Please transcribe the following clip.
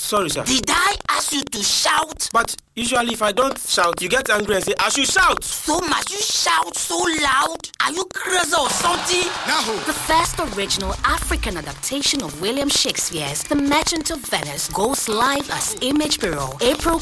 Sorry, sir. Did I ask you to shout? But usually if I don't shout, you get angry and say, I should shout. So must you shout so loud? Are you crazy or something? No. The first original African adaptation of William Shakespeare's The Merchant of Venice goes live as Image Bureau, April